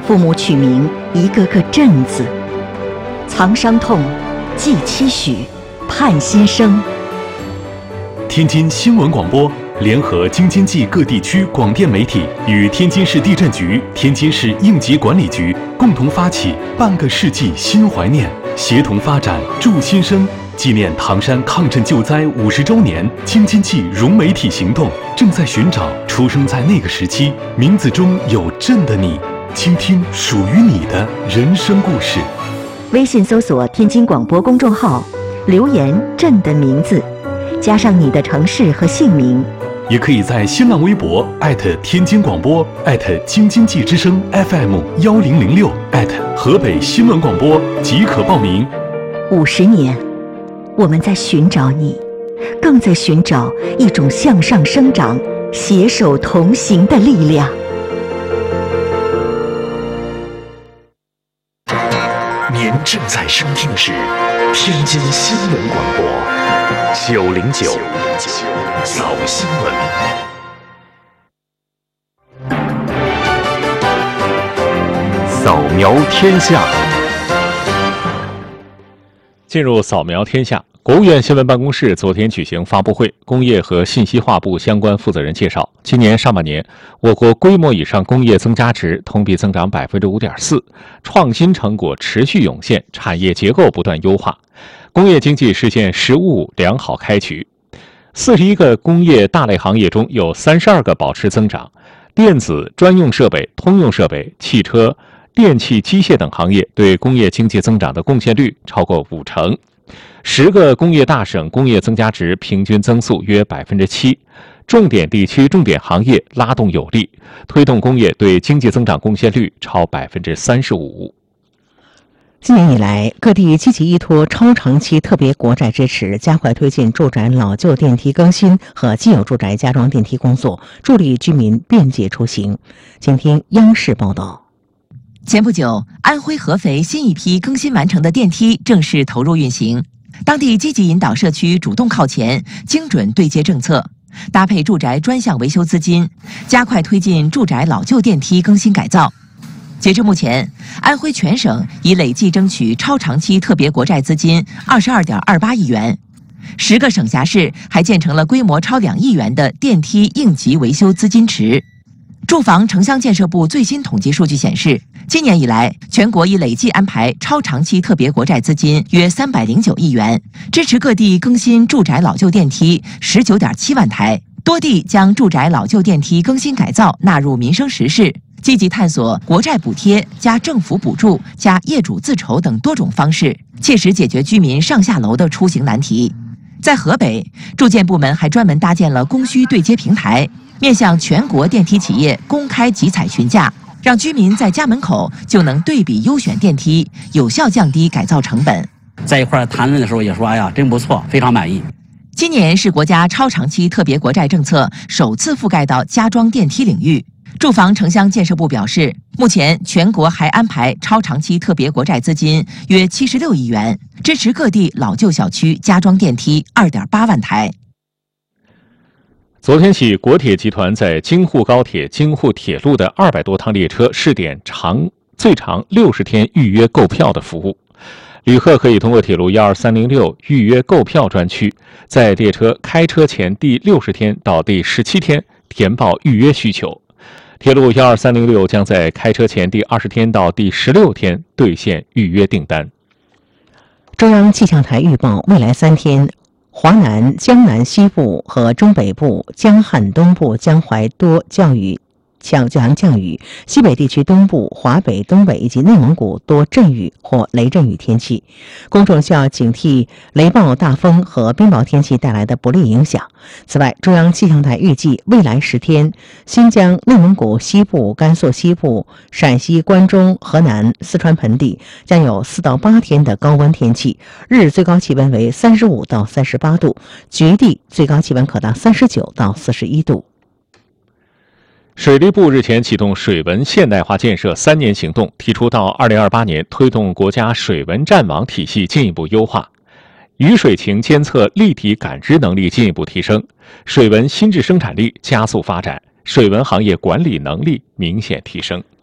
父母取名一个个镇字，藏伤痛，寄期许，盼新生。 天津新闻广播联合京津冀各地区广电媒体与天津市地震局、天津市应急管理局共同发起半个世纪心怀念，协同发展助新生。纪念唐山抗震救灾50周年，京津冀融媒体行动正在寻找出生在那个时期，名字中有震的你，倾听属于你的人生故事。 微信搜索天津广播公众号，留言震的名字，加上你的城市和姓名。 也可以在新浪微博天津广播京津冀之声 FM1006 河北新闻广播即可报名。 50年，我们在寻找你，更在寻找一种向上生长、携手同行的力量。 您正在收听的是天津新闻广播909早新闻。扫描天下。 进入扫描天下，国务院新闻办公室昨天举行发布会，工业和信息化部相关负责人介绍，今年上半年，我国规模以上工业增加值同比增长5.4%，创新成果持续涌现，产业结构不断优化，工业经济实现实物良好开局。41个工业大类行业中有32个保持增长，电子、专用设备、通用设备、汽车、电气机械等行业对工业经济增长的贡献率超过50%，10个工业大省工业增加值平均增速约7%，重点地区、重点行业拉动有力，推动工业对经济增长贡献率超35%。 今年以来，各地积极依托超长期特别国债支持，加快推进住宅老旧电梯更新和既有住宅加装电梯工作，助力居民便捷出行。请听央视报道。 前不久，安徽合肥新一批更新完成的电梯正式投入运行。当地积极引导社区主动靠前，精准对接政策，搭配住宅专项维修资金，加快推进住宅老旧电梯更新改造。截至目前，安徽全省已累计争取超长期特别国债资金22.28亿元，10个省辖市还建成了规模超2亿元的电梯应急维修资金池。住房城乡建设部最新统计数据显示，今年以来，全国已累计安排超长期特别国债资金约309亿元，支持各地更新住宅老旧电梯19.7万台，多地将住宅老旧电梯更新改造纳入民生实事，积极探索国债补贴加政府补助加业主自筹等多种方式，切实解决居民上下楼的出行难题。在河北，住建部门还专门搭建了供需对接平台，面向全国电梯企业公开集采询价，让居民在家门口就能对比优选电梯，有效降低改造成本。 在一块谈论的时候也说，哎呀，真不错，非常满意。 今年是国家超长期特别国债政策首次覆盖到加装电梯领域。住房城乡建设部表示，目前全国还安排超长期特别国债资金约76亿元，支持各地老旧小区加装电梯2.8万台。 昨天起，国铁集团在京沪高铁、京沪铁路的200多趟列车试点最长60天预约购票的服务。旅客可以通过铁路12306预约购票专区，在列车开车前第60天到第17天填报预约需求。铁路12306将在开车前第20天到第16天兑现预约订单。 中央气象台预报，未来3天，华南、江南西部和中北部、江汉东部江淮多降雨，西北地区东部、华北、东北以及内蒙古多阵雨或雷阵雨天气，公众需要警惕雷暴、大风和冰雹天气带来的不利影响。此外，中央气象台预计未来10天，新疆、内蒙古西部、甘肃西部、陕西、关中、河南、四川盆地将有4到8天的高温天气，日最高气温为35到38度，局地最高气温可达39到41度。 水利部日前启动水文现代化建设3年行动，提出到2028年推动国家水文战网体系进一步优化，雨水情监测立体感知能力进一步提升，水文新质生产力加速发展，水文行业管理能力明显提升。